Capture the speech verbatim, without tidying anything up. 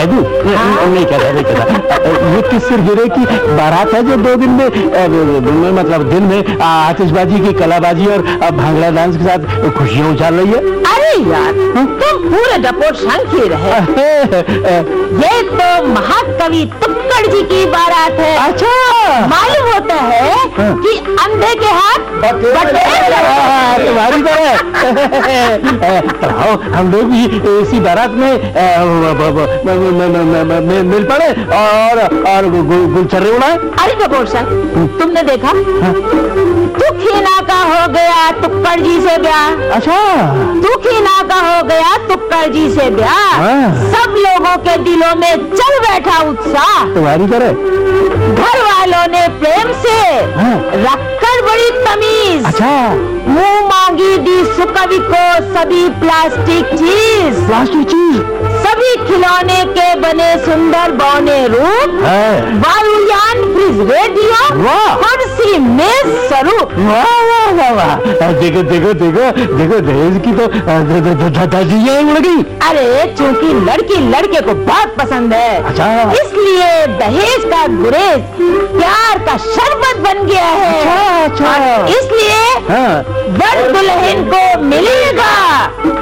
कह दूं? नहीं कहता नहीं कहता। ये किस सिरगिरे की बारात है जो दो दिन में मतलब दिन में आतिशबाजी की कलाबाजी और भांगड़ा डांस के साथ खुशियाँ उछाल रही है? अरे यार तुम पूरे डपोट शंकी रहे। ये तो महाकवि तुक्कड़ जी की बारात है। अच्छा मालूम होता है कि अंधे के हाथ तुम्हारी तरह। हम लोग भी इसी बारात में मिल पड़े और और गुलछर्रे उड़ाए। अरे डपोट शंक तुमने देखा दुखीना का हो गया तुक्कड़ जी से ब्याह। अच्छा दुखीना का हो गया तुक्कड़ जी से ब्याह। सब लोगों के दिलों में चल बैठा उत्साह। तुम्हारी तरह घर वालों ने प्रेम से रखकर बड़ी तमीज। अच्छा मुंह मांगी दी सुकवि को सभी प्लास्टिक चीज। प्लास्टिक चीज सभी खिलौने के बने सुंदर बौने रूप। वायुयान फ्रिज रेडियो कुर्सी मेज स्वरूप। वाह वाह वाह वाह। देखो देखो देखो देखो दहेज की तो धजियां उड़ गई। अरे चूंकि लड़की लड़के को बहुत पसंद है। अच्छा इसलिए दहेज का गुरेज प्यार का शरबत बन गया है। अच्छा अच्छा इसलिए हाँ। वर दुल्हन को मिलेगा